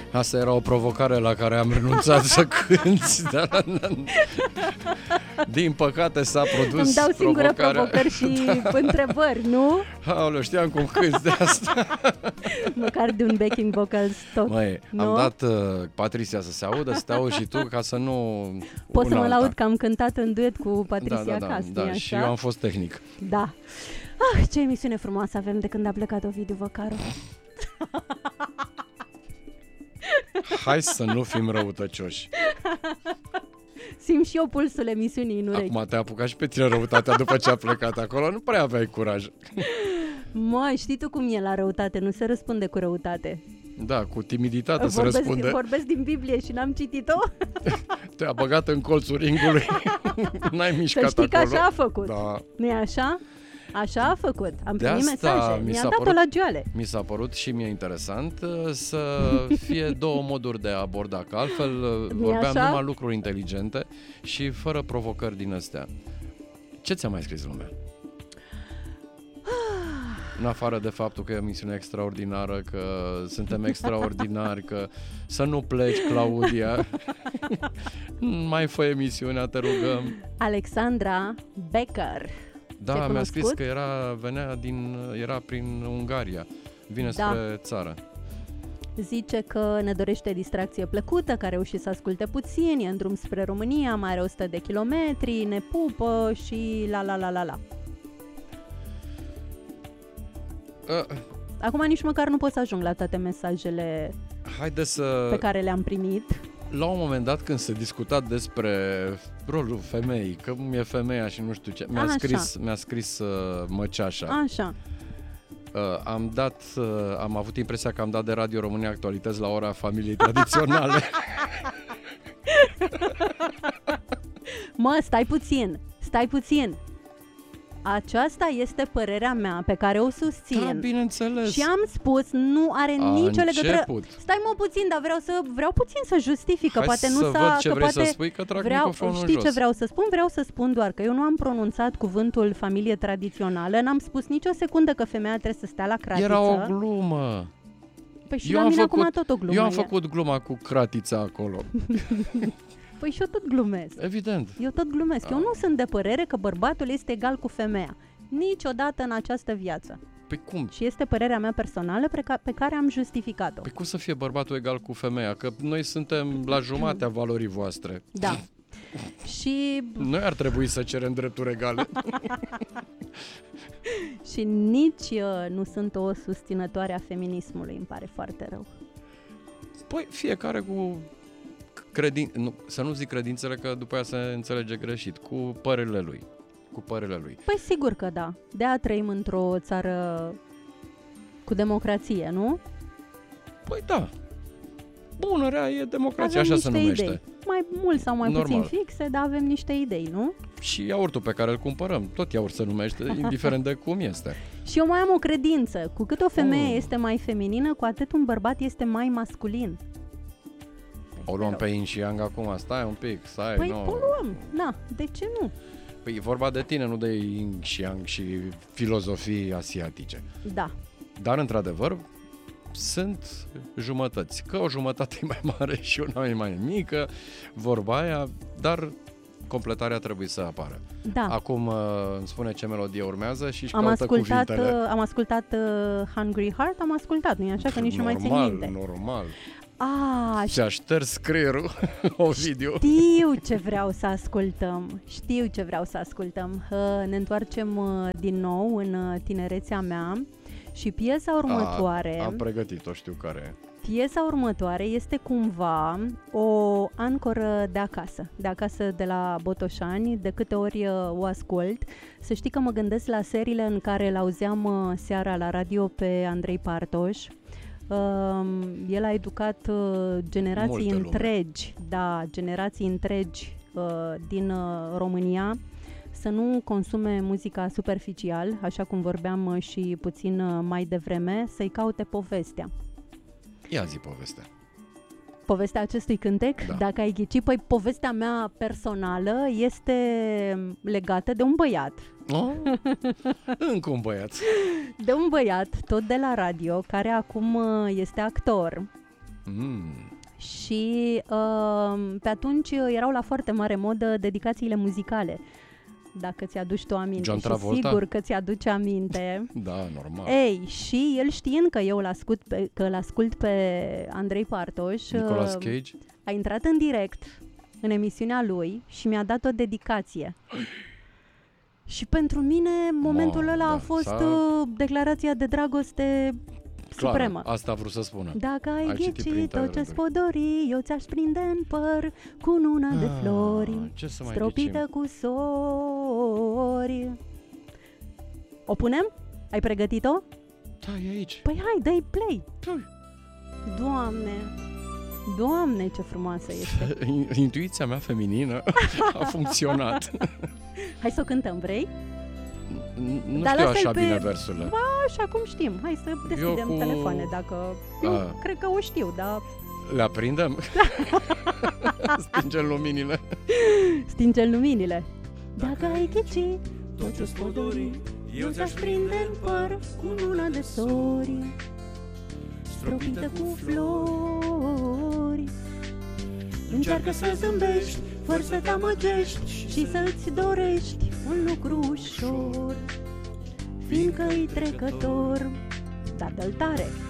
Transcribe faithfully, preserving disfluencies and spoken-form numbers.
Asta era o provocare la care am renunțat să cânti, dar din păcate s-a produs. Îmi dau singură provocarea. provocări și da. întrebări, nu? Aoleu, știam cum cânti de asta. Măcar de un backing vocals tot. Măi, nu? am dat uh, Patricia să se audă, să te auzi și tu, ca să nu... Poți să mă alta. laud că am cântat în duet cu Patricia da, da, da, acasă, da, așa? și eu am fost tehnic. Da. Ah, ce emisiune frumoasă avem de când a plecat Ovidiu Văcaru. Hai să nu fim răutăcioși. Simt și eu pulsul emisiunii în urechi. Acum te-a apucat și pe tine răutatea după ce a plecat acolo, nu prea aveai curaj. Măi, știi tu cum e la răutate, nu se răspunde cu răutate. Da, cu timiditate vorbesc, se răspunde. Vorbesc din Biblie și n-am citit-o. Te-a băgat în colțul ringului. N-ai mișcat Să știi acolo. că așa a făcut. Da. Nu-i așa? Așa a făcut. Am De primit asta mesaje. mi Mi-a s-a dat-o părut- la joale. Mi s-a părut și mie interesant uh, să fie două moduri de a aborda, că altfel uh, Nu-i vorbeam așa? numai lucruri inteligente și fără provocări din astea. Ce ți-a mai scris lumea? În afară de faptul că e o misiune extraordinară, că suntem extraordinari, că să nu pleci, Claudia. Mai fă emisiunea, te rugăm. Alexandra Becker. Da, Te-ai mi-a scris cunoscut? că era, venea din, era prin Ungaria, vine Da. spre țară. Zice că ne dorește distracție plăcută, că a reușit să asculte puțin, e în drum spre România, mai are o sută de kilometri, ne pupă și la la la la la. Uh, Acum nici măcar nu pot să ajung la toate mesajele haide să... pe care le-am primit. La un moment dat, când se discuta despre rolul femeii, că cum e femeia și nu știu ce, mi-a Așa. scris, mi-a scris uh, Măceașa. Așa. Uh, am dat, uh, am avut impresia că am dat de Radio România Actualități la ora familiei tradiționale. Mă, stai puțin, stai puțin. Aceasta este părerea mea pe care o susțin. Da, bineînțeles. Și am spus, nu are A nicio legătură. început. Stai mă puțin, dar vreau să vreau puțin să justific, că Hai poate nu să s-a văd ce că vrei poate să spui, că trag vreau, microfonul știi jos. ce vreau să spun? Vreau să spun doar că eu nu am pronunțat cuvântul familie tradițională, n-am spus nicio secundă că femeia trebuie să stea la cratiță. Era o glumă. Păi și Eu la am mine făcut- acum tot o glumă Eu am e. făcut gluma cu cratița acolo. Păi și eu tot glumesc. Evident. Eu tot glumesc. Eu nu sunt de părere că bărbatul este egal cu femeia. Niciodată în această viață. Păi cum? Și este părerea mea personală pe, ca, pe care am justificat-o. Păi cum să fie bărbatul egal cu femeia? Că noi suntem la jumatea valorii voastre. Da. Și, Noi ar trebui să cerem drepturi egale. și nici uh, nu sunt o susținătoare a feminismului, îmi pare foarte rău. Păi fiecare cu credin... nu, să nu zic credințele, că după aia se înțelege greșit. Cu părerile lui. Cu părerile lui. Păi sigur că da. De-aia trăim într-o țară cu democrație, nu? Păi da. Bună, rea e democrație, Avem așa se niște numește. idei. Mai mult sau mai Normal. puțin fixe, dar avem niște idei, nu? Și iaurtul pe care îl cumpărăm, tot iaurt se numește, indiferent de cum este. Și eu mai am o credință. Cu cât o femeie Oh. este mai feminină, cu atât un bărbat este mai masculin. O luăm pe yin și yang acum, stai un pic, stai, Păi nu. o luăm. Na, de ce nu? Păi e vorba de tine, nu de yin și yang și filozofii asiatice. Da. Dar, într-adevăr, sunt jumătăți. Că o jumătate e mai mare și una e mai mică, vorba aia, dar completarea trebuie să apară. Da. Acum uh, îmi spune ce melodie urmează și își Am caută ascultat, cuvintele. uh, am ascultat uh, Hungry Heart, am ascultat, nu-i așa că nici nu mai țin Normal, minte. normal. Ah, Ți-a șters creierul, Ovidiu. știu ce vreau să ascultăm. Știu ce vreau să ascultăm. Uh, ne întoarcem uh, din nou în uh, tinerețea mea și piesa următoare... A, am pregătit-o, știu care e. Piesa următoare este cumva o ancoră de acasă, de acasă de la Botoșani, de câte ori uh, o ascult. Să știi că mă gândesc la seriile în care l-auzeam uh, seara la radio pe Andrei Partoș. Uh, el a educat uh, generații Multă lume. întregi, da, generații întregi uh, din uh, România să nu consume muzica superficial, așa cum vorbeam uh, și puțin uh, mai devreme, să-i caute povestea. Ia zi povestea. Povestea acestui cântec, Da. dacă ai ghici, păi povestea mea personală este legată de un băiat. Oh? Încă un băiat. De un băiat, tot de la radio, care acum uh, este actor. Mm. Și uh, pe atunci erau la foarte mare modă dedicațiile muzicale. Dacă ți-aduci tu aminte. John Travolta? Și sigur că ți-aduce aminte. Da, normal. Ei, și el știind că eu l-ascult pe, că l-ascult pe Andrei Partoș, Nicolas uh, Cage? a intrat în direct în emisiunea lui și mi-a dat o dedicație. Și pentru mine momentul Ma, ăla da, a fost s-a... uh, declarația de dragoste Clar, supremă. asta a vrut să spună. Dacă ai, Ai citit prin ghicit tot rânduri. ce-ți podori, eu ți-aș prinde în păr cu una de flori, Ah, ce să mai stropită ghicim? cu sori. O punem? Ai pregătit-o? Da, e aici. Păi hai, dă-i play. Hai. Doamne, Doamne, ce frumoasă este. Intuiția mea feminină a funcționat. Hai să o cântăm, vrei? Nu Dar știu lasă-l așa pe- bine versurile. Așa cum știm. Hai să deschidem cu- telefoane dacă... Eu A. cred că o știu, dar... Le aprindem? Stingem luminile. Stingem luminile. Dacă ai ghicit tot ce-ți podori, eu ți-aș prinde în păr cu una de sori, stropită cu flori. Încearcă să zâmbești, fără să te amăgești și să-ți dorești un lucru ușor, fiindcă-i trecător. Dar dă-l tare!